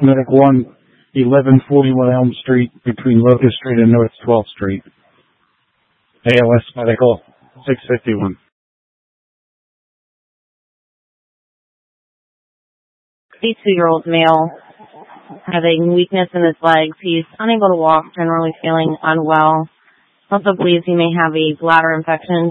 Medic 1, 1141 Elm Street, between Locust Street and North 12th Street. ALS Medical 651. 52-year-old male having weakness in his legs. He's unable to walk, generally feeling unwell. Also believes he may have a bladder infection.